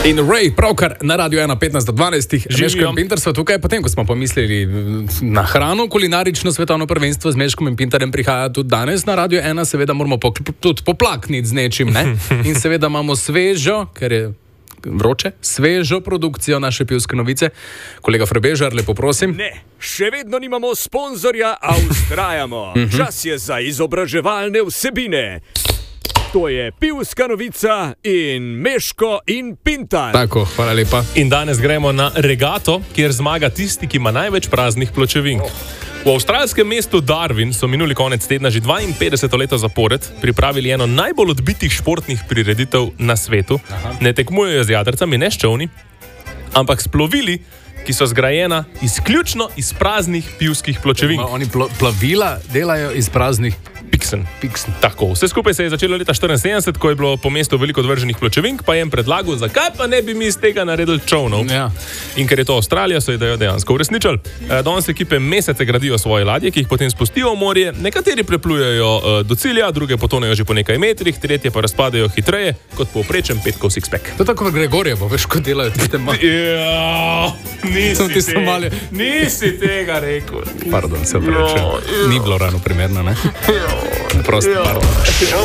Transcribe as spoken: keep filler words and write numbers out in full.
In Ray, pravkar na Radio ena petnajst do dvanajst, Meško in Pintar so tukaj, potem ko smo pomislili na hrano, kulinarično svetovno prvenstvo z Meškom in Pintarjem prihaja tudi danes na Radio ena, seveda moramo po, tudi poplakniti z nečim, ne? In seveda imamo svežo, ker je vroče, svežo produkcijo naše pivske novice. Kolega Frebežar, lepo prosim. Ne, še vedno nimamo sponzorja, a vztrajamo. Čas je za izobraževalne vsebine. To je pivska novica in Meško in Pintar. Tako, hvala lepa. In danes gremo na regato, kjer zmaga tisti, ki ima največ praznih pločevink. V avstralskem mestu Darwin so minuli konec tedna že dvainpetdeseto leto zapored pripravili eno najbolj odbitih športnih prireditev na svetu. Aha. Ne tekmujejo z jadrcami, ne s čolni, ampak s plovili, ki so zgrajena izključno iz praznih pivskih pločevink. Oni plo, plavila delajo iz praznih Piksen. Piksen. Tako, vse skupaj se je začelo leta štiriinsedemdeset, ko je bilo po mestu veliko odvrženih pločevink, pa je jim predlagal, zakaj pa ne bi mi iz tega naredili čolnov. Ja. In ker je to Avstralija, so idejo dejansko uresničili. Danes ekipe mesece gradijo svoje ladje, ki jih potem spustijo v morje, nekateri preplujejo do cilja, druge potonejo že po nekaj metrih, tretje pa razpadajo hitreje kot povprečen petkov six-pack. To je tako v Gregorjevo, veš, ko delajo tiste malo. Ja, nisi, te, mali... nisi tega rekel. Pardon, se opravičujem. Ni bilo ravno primerno, ne? Prosti, pardon.